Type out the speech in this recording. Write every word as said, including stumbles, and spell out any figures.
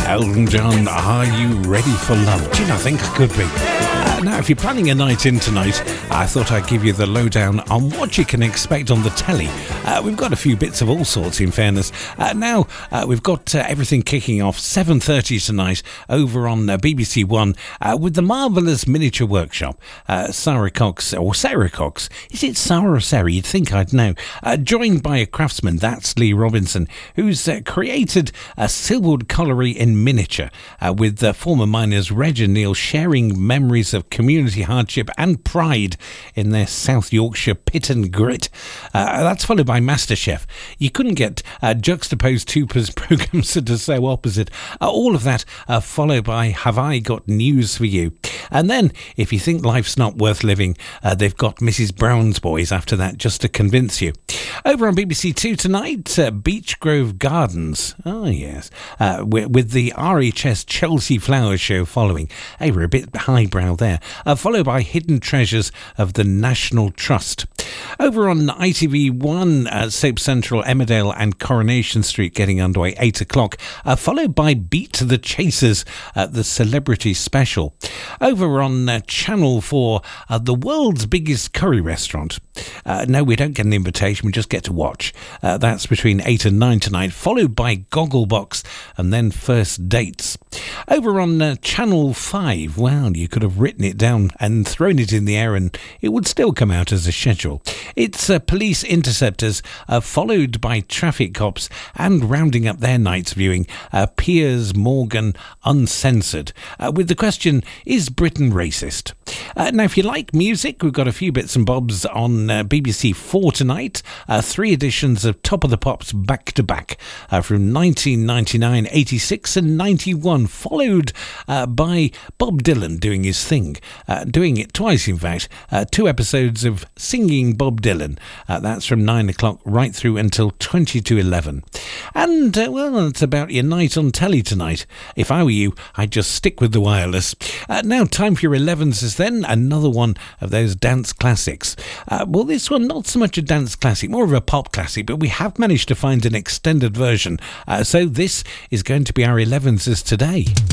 Elton John, are you ready for love? Do you not think I could be? Uh, now, if you're planning a night in tonight, I thought I'd give you the lowdown on what you can expect on the telly. Uh, we've got a few bits of all sorts, in fairness. Uh, now, uh, we've got uh, everything kicking off seven thirty tonight over on uh, B B C One uh, with the Marvellous Miniature Workshop. Uh, Sarah Cox, or Sarah Cox, is it Sarah or Sarah? You'd think I'd know. Uh, joined by a craftsman, that's Lee Robinson, who's uh, created a Silwood colliery in miniature uh, with uh, former miners Reg and Neil sharing memories of community hardship and pride in their South Yorkshire pit and grit. Uh, that's followed by MasterChef. You couldn't get uh, juxtaposed two programmes that are so opposite. Uh, all of that uh, followed by Have I Got News For You? And then, if you think life's not worth living, uh, they've got Missus Brown's Boys after that, just to convince you. Over on B B C Two tonight, uh, Beech Grove Gardens. Oh, yes. Uh, with the R H S Chelsea Flowers show following. Hey, we're a bit highbrow there. Uh, followed by Hidden Treasures of the National Trust. Over on I T V One, uh, Soap Central, Emmerdale and Coronation Street getting underway eight o'clock. Uh, followed by Beat the Chasers, uh, the Celebrity Special. Over on uh, Channel four, uh, the world's biggest curry restaurant. Uh, no, we don't get an invitation, we just get to watch. Uh, that's between eight and nine tonight, followed by Gogglebox and then First Dates. Over on uh, Channel five, well, you could have written it down and thrown it in the air and it would still come out as a schedule. It's uh, Police Interceptors, uh, followed by Traffic Cops, and rounding up their night's viewing, uh, Piers Morgan Uncensored, uh, with the question, is Britain racist? Uh, now, if you like music, we've got a few bits and bobs on uh, B B C Four tonight. Uh, three editions of Top of the Pops back to back uh, from nineteen ninety-nine, eighty-six and ninety-one, followed uh, by Bob Dylan doing his thing, uh, doing it twice in fact, uh, two episodes of Singing Bob Dylan. Uh, that's from nine o'clock right through until twenty to eleven. And, uh, well, that's about your night on telly tonight. If I were you, I'd just stick with the wireless. Uh, now, time for your elevens is then another one of those dance classics. Uh, well, this one, not so much a dance classic, more of a pop classic, but we have managed to find an extended version. Uh, so this is going to be our elevens today.